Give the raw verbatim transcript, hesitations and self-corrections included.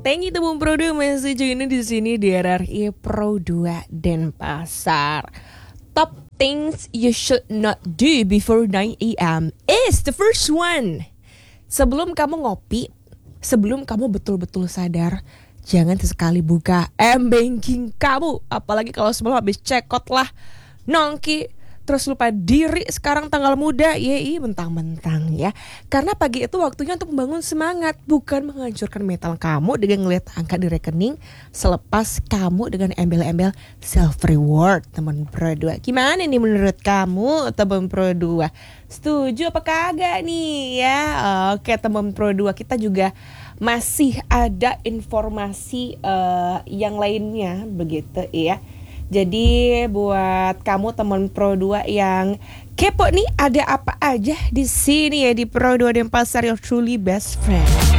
Thank you teman Pro dua masih join di sini di R R I Pro dua Denpasar. Top things you should not do before nine a.m. is the first one. Sebelum kamu ngopi, sebelum kamu betul-betul sadar, jangan sesekali buka m-banking kamu. Apalagi kalau semalam habis cekot lah, nongki, terus lupa diri sekarang tanggal muda, ya iya mentang-mentang ya. Karena pagi itu waktunya untuk membangun semangat, bukan menghancurkan mental kamu dengan ngeliat angka di rekening selepas kamu dengan embel-embel self reward. Teman Pro dua, gimana nih menurut kamu teman Pro dua? Setuju apa kagak nih ya? Oke teman Pro dua, kita juga masih ada informasi uh, yang lainnya begitu ya. Jadi buat kamu teman Pro dua yang kepo nih, ada apa aja di sini ya di Pro dua Denpasar, your truly best friend.